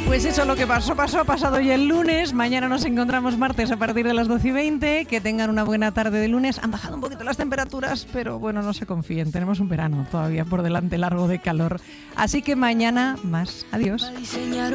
Pues eso, lo que pasó, ha pasado ya el lunes. Mañana nos encontramos martes a partir de las 12:20. Que tengan una buena tarde de lunes. Han bajado un poquito las temperaturas, pero bueno, no se confíen. Tenemos un verano todavía por delante largo de calor. Así que mañana más. Adiós.